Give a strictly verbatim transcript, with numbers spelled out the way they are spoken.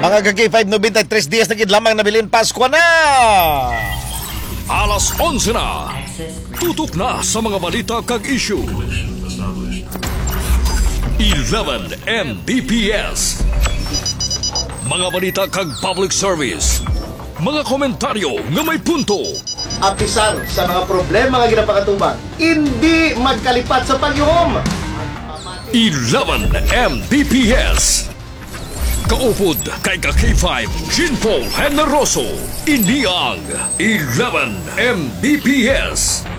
Mga gagay five ninety-three dias na gid lamang nabilin Pasko na. Alas onse na. Tutok na sa mga balita kag issue. eleven M B P S. Mga balita kag public service. Mga komentaryo nga may punto. Apisan sa mga problema nga ginapakatubang, hindi magkalipat sa pagyuhom. eleven M B P S. Kaupod kay ka K five, Jean Paul Generoso. Iniang eleven M B P S.